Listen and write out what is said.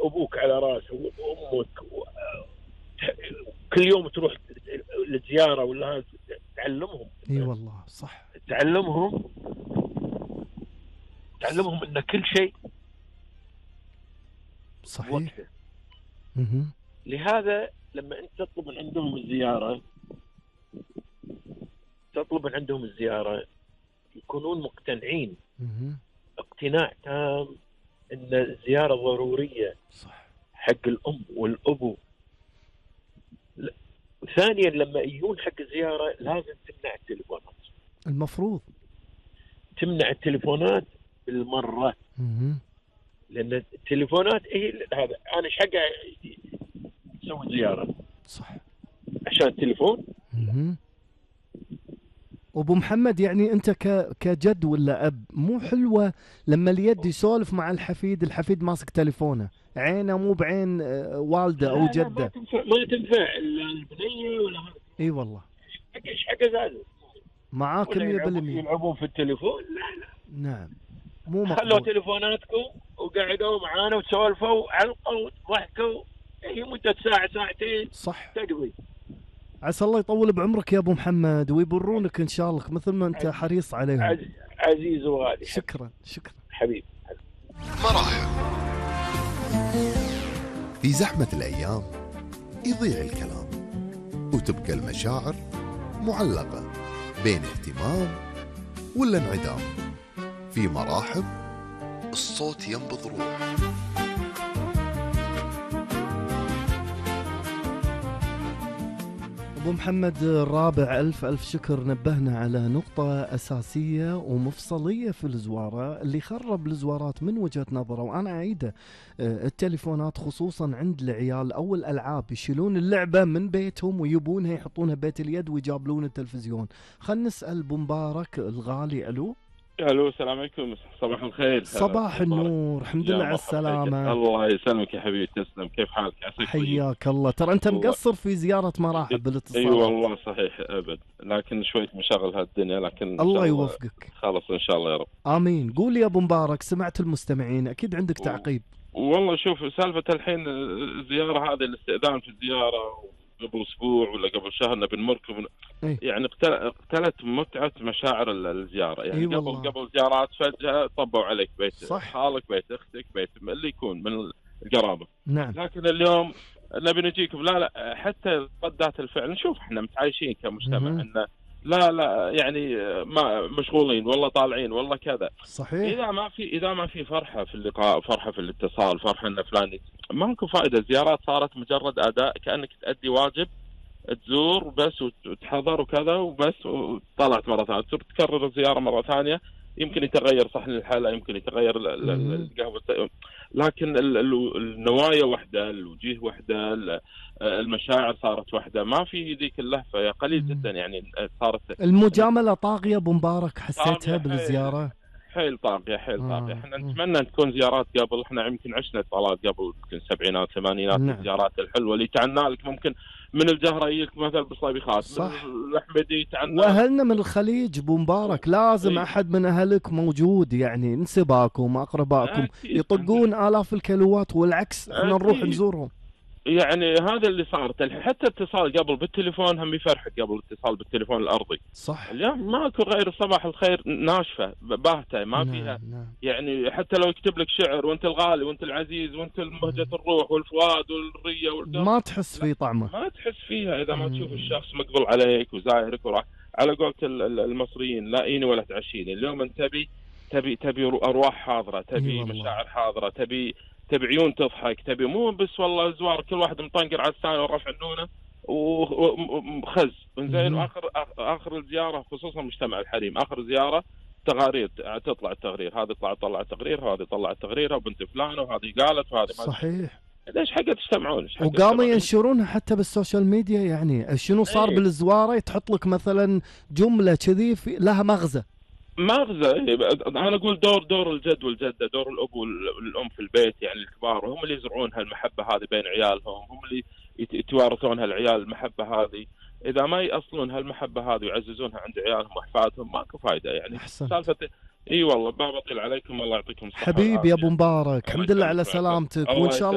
وابوك على راسه وامك كل يوم تروح للزياره ولا تعلمهم. اي والله صح. تعلمهم ان كل شيء صحيح. لهذا لما انت تطلب من عندهم الزياره يكونون مقتنعين اقتناع تام ان الزياره ضروريه. صح. حق الام والابو. ثانيا لما يجون حق الزياره لازم تمنع التليفونات. المفروض تمنع التليفونات بالمره. لان التليفونات هذا انا ايش حق اسوي زياره؟ صح. عشان التليفون. ابو محمد يعني انت كجد ولا اب مو حلوه لما اليد يسولف مع الحفيد ماسك تليفونه، عينه مو بعين والده او جده. ما تنفع البنيه ولا هذا. اي والله. ايش حق زاد معاك 100%. يلعبون في التليفون. لا. نعم مو مقبول. خلوا تليفوناتكم وقعدوا معانا وتسولفوا علقوا وضحكوا هي مده ساعتين. صح. تقضي. عسى الله يطول بعمرك يا ابو محمد ويبرونك ان شاء الله مثل ما انت حريص عليهم. عزيز وغالي. شكرا حبيب. مرايا. في زحمة الأيام يضيع الكلام وتبقى المشاعر معلقة بين اهتمام ولا انعدام. في مراحب الصوت ينبض روح. أبو محمد الرابع ألف شكر، نبهنا على نقطة أساسية ومفصلية في الزوارة اللي خرب الزوارات من وجهة نظره، وأنا أعيده. التليفونات خصوصا عند العيال أو الألعاب، يشيلون اللعبة من بيتهم ويبونها يحطونها بيت اليد ويجابلون التلفزيون. خلنا نسأل أبو مبارك الغالي. ألو السلام عليكم. صباح الخير. صباح النور. الحمد لله على السلامة. الله يسلمك يا حبيبي. تسلم. كيف حالك؟ حياك الله. ترى أنت مقصر في زيارة مراحب بالاتصال. اي والله صحيح أبد، لكن شوية مشاغل هالدنيا، لكن الله يوفقك. خلاص إن شاء الله يا رب. آمين. قول يا أبو مبارك، سمعت المستمعين أكيد عندك تعقيب. والله شوف سالفة الحين الزيارة هذه، الاستئذان في الزيارة قبل أسبوع ولا قبل شهر نبي نمركب. يعني اقتلت متعة مشاعر الزيارة. يعني قبل زيارات فجأة طبوا عليك بيت خالك، بيت أختك، بيت اللي يكون من القرابة. نعم. لكن اليوم نبي نجيكم لا حتى ردات الفعل نشوف احنا متعايشين كمجتمع إنه لا يعني ما مشغولين والله طالعين والله كذا. صحيح. إذا ما في فرحة في اللقاء، فرحة في الاتصال، فرحة إن فلان، ماكو فائدة. الزيارات صارت مجرد أداء، كأنك تأدي واجب، تزور بس وتحضر وكذا وبس، وطلعت مرة ثانية تكرر الزيارة مرة ثانية. يمكن يتغير صحن الحلا، يمكن يتغير القهوة، لكن النوايا وحدة، الوجيه وحدة، المشاعر صارت وحدة. ما في ذيك اللهفة، يا قليل جدا يعني صارت. المجاملة طاغية أبو مبارك، حسيتها بالزيارة؟ حيل طاغية. احنا نتمنى تكون زيارات قبل. احنا يمكن عشنا اتصالات قبل، يمكن السبعينات ثمانينات. نعم. الزيارات الحلوة اللي تعنا لك ممكن من الجهرة يجيك مثل بصيبيخات، من الأحمدي تعنا. واهلنا من الخليج ابو مبارك لازم احد من اهلك موجود، يعني انسباكم اقربائكم يطقون آلاف الكيلوات، والعكس احنا نروح نزورهم. يعني هذا اللي صار. حتى اتصال قبل بالتليفون هم يفرحك قبل الاتصال بالتليفون الارضي. صح. اليوم ماكو غير صباح الخير ناشفه باهته، ما فيها. يعني حتى لو يكتب لك شعر وانت الغالي وانت العزيز وانت مهجة الروح والفؤاد والريه ما تحس في طعمه، ما تحس فيها اذا ما تشوف الشخص مقبل عليك وزاهرك وراح. على قولة المصريين لاقيني ولا تعشيني. اليوم انت تبي ارواح حاضره، تبي مشاعر حاضره، تبي عيون تضحك، تبي مو بس والله زوار كل واحد مطنقر على الثاني ورفع النونه وخز زين. واخر الزياره خصوصا مجتمع الحريم، اخر زياره تقارير تطلع التقرير، هذا طلع التقرير، وهذا طلع التقرير، وبنت فلانه وهذه قالت وهذه ما. صحيح. ليش حق تجتمعون؟ وقاموا ينشرونها حتى بالسوشيال ميديا. يعني شنو صار بالزواره؟ تحط لك مثلا جمله كذي لها مغزى. انا اقول دور الجد والجده، دور الاب والام في البيت، يعني الكبار هم اللي يزرعون هالمحبه هذه بين عيالهم، هم اللي يتوارثون هالعيال المحبه هذه. اذا ما يأصلون هالمحبه هذه ويعززونها عند عيالهم واحفادهم ماكو فايده. يعني سالفه اي والله ما بطيل عليكم، الله يعطيكم الصحه. حبيبي يا ابو مبارك، الحمد لله على سلامتك، وان شاء الله